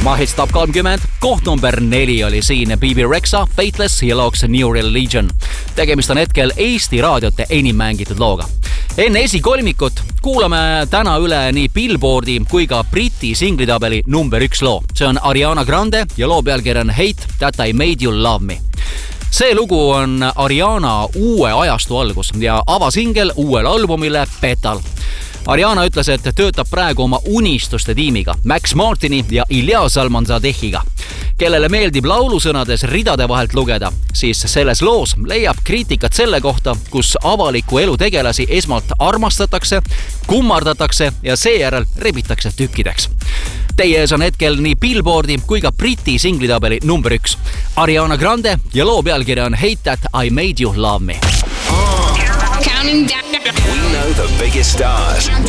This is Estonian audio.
Mahits Top 30, koht number 4 oli siin BB Rexha, Faithless ja looks New Religion. Tegemist on hetkel Eesti raadiote enim mängitud looga. Enne esikolmikut kuulame täna üle nii Billboardi kui ka Briti singlitabeli number 1 loo. See on Ariana Grande ja loo pealkiri on Hate That I Made You Love Me. See lugu on Ariana uue ajastu algus ja avasingel uuele albumile Petal. Ariana ütles, et töötab praegu oma unistuste tiimiga, Max Martini ja Ilja Salmanzadehiga. Kellele meeldib laulusõnades ridade vahelt lugeda, siis selles loos leiab kriitikat selle kohta, kus avaliku elu tegelasi esmalt armastatakse, kummardatakse ja seejärel rebitakse tükkideks. Teie ees on hetkel nii Billboardi kui ka Briti singlitabeli number 1. Ariana Grande ja loo pealkiri on Hate That I Made You Love Me. We know the biggest stars.